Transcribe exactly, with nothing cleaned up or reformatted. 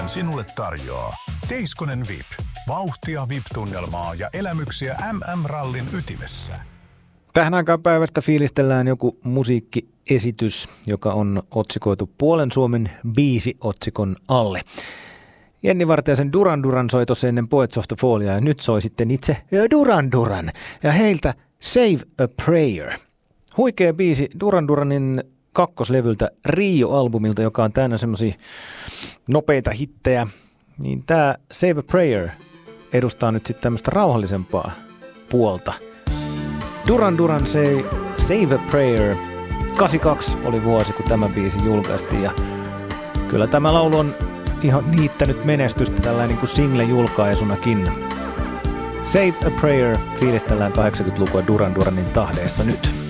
Suomen sinulle tarjoaa Teiskonen V I P. Vauhtia, V I P-tunnelmaa ja elämyksiä M M-rallin ytimessä. Tähän aikaan päivästä fiilistellään joku musiikkiesitys, joka on otsikoitu Puolen Suomen biisi-otsikon alle. Jenni Vartiaisen Duran Duran soi tuossa ennen Poets of the Fallia ja nyt soi sitten itse Duran Duran ja heiltä Save a Prayer. Huikea biisi Duran Duranin kakkoslevyltä Rio-albumilta, joka on täynnä semmosia nopeita hittejä. Niin tää Save a Prayer edustaa nyt sitten tämmöistä rauhallisempaa puolta. Duran Duran Save, Save a Prayer. kahdeksankymmentäkaksi oli vuosi, kun tämä biisi julkaistiin ja kyllä tämä laulu on ihan niittänyt menestystä tällainen niin kuin single-julkaisunakin. Save a Prayer fiilistellään kahdeksankymmentälukua Duran Duranin tahdeessa nyt.